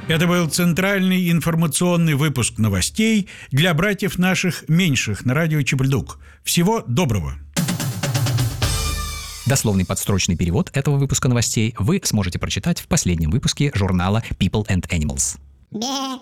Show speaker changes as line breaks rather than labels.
Это был центральный информационный выпуск новостей для братьев наших меньших на радио Чебульдук. Всего доброго!
Дословный подстрочный перевод этого выпуска новостей вы сможете прочитать в последнем выпуске журнала People and Animals.